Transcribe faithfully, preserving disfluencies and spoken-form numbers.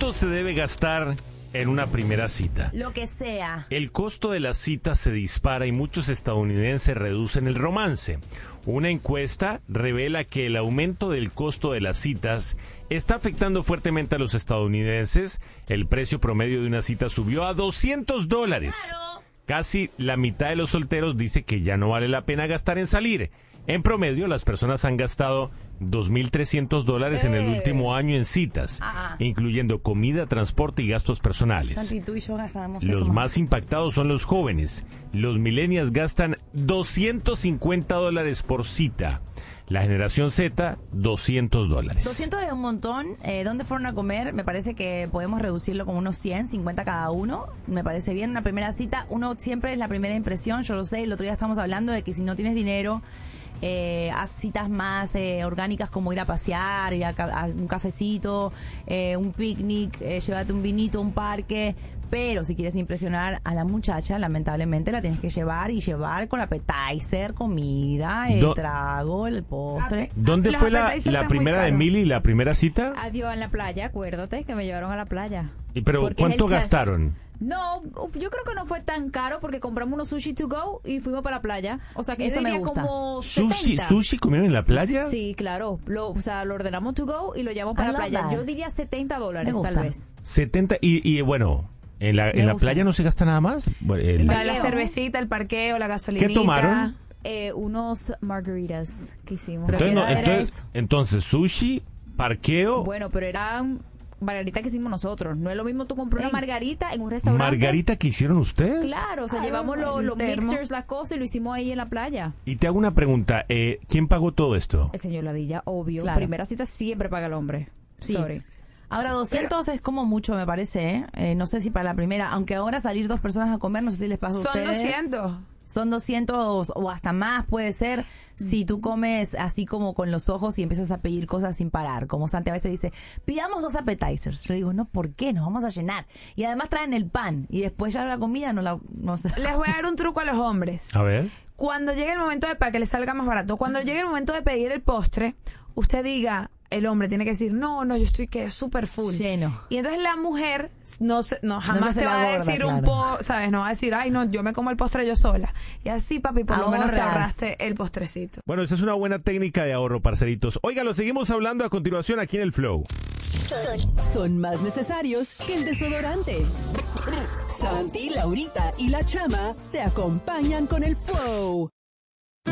¿Cuánto se debe gastar en una primera cita? Lo que sea. El costo de las citas se dispara y muchos estadounidenses reducen el romance. Una encuesta revela que el aumento del costo de las citas está afectando fuertemente a los estadounidenses. El precio promedio de una cita subió a doscientos dólares. Claro. Casi la mitad de los solteros dice que ya no vale la pena gastar en salir. En promedio, las personas han gastado dos mil trescientos dólares en el último año en citas, Ah. incluyendo comida, transporte y gastos personales. Santi, tú y yo gastábamos Los eso más impactados son los jóvenes. Los millennials gastan doscientos cincuenta dólares por cita. La generación Z, doscientos dólares. doscientos es un montón. Eh, ¿Dónde fueron a comer? Me parece que podemos reducirlo como unos cien, cincuenta cada uno. Me parece bien. Una primera cita, uno siempre es la primera impresión. Yo lo sé, el otro día estamos hablando de que si no tienes dinero, eh, haz citas más eh, orgánicas como ir a pasear, ir a, ca- a un cafecito, eh, un picnic, eh, llévate un vinito, un parque. Pero si quieres impresionar a la muchacha, lamentablemente la tienes que llevar y llevar con appetizer, comida, el Do- trago, el postre. ¿Dónde Los fue la, appetizers la están muy primera de caros. Milly, la primera cita? Adiós en la playa, acuérdate que me llevaron a la playa. Y pero Porque es ¿cuánto el test. gastaron? No, uf, yo creo que no fue tan caro porque compramos unos sushi to go y fuimos para la playa. O sea que Eso yo me diría gusta. como ¿Sushi, setenta. sushi comieron en la playa? Sí, claro. Lo, o sea, lo ordenamos to go y lo llevamos I para la love playa. that. Yo diría setenta dólares Me tal gusta. vez. setenta y, y bueno, ¿en la, Me en la gusta. playa no se gasta nada más? Bueno, el- La, la Parqueo. cervecita, el parqueo, la gasolinita. ¿Qué tomaron? Eh, unos margaritas que hicimos. Pero entonces, no, ¿qué edad era entonces, eso? entonces, sushi, parqueo, Bueno, pero eran margaritas que hicimos nosotros. No es lo mismo tú comprar una Ey. margarita en un restaurante. margarita que hicieron ustedes. Claro, o sea, Claro, llevamos lo- el los termo. mixers, las cosas y lo hicimos ahí en la playa. Y te hago una pregunta, eh, ¿quién pagó todo esto? El señor Ladilla, obvio. Claro. Primera cita siempre paga el hombre. Sí. Sorry. Ahora doscientos es como mucho, me parece, ¿eh? Eh, no sé si para la primera, aunque ahora salir dos personas a comer, no sé si les pasa a Son ustedes. doscientos. Son doscientos o hasta más puede ser si tú comes así como con los ojos y empiezas a pedir cosas sin parar. Como Santi a veces dice, pidamos dos appetizers. Yo digo, no, ¿por qué? Nos vamos a llenar. Y además traen el pan y después ya la comida no la... No sé. Les voy a dar un truco a los hombres. A ver. Cuando llegue el momento de, para que les salga más barato, cuando llegue el momento de pedir el postre, usted diga, el hombre tiene que decir, no, no, yo estoy que súper full. Lleno. Y entonces la mujer no, se- no se jamás hace te la va a gorda, decir un claro. po, ¿sabes? No va a decir, ay, no, yo me como el postre yo sola. Y así, papi, por lo menos te Ahorras. ahorraste el postrecito. Bueno, esa es una buena técnica de ahorro, parceritos. Oiga, lo seguimos hablando a continuación aquí en el Flow. Son más necesarios que el desodorante. Santi, Laurita y la Chama te acompañan con el Flow.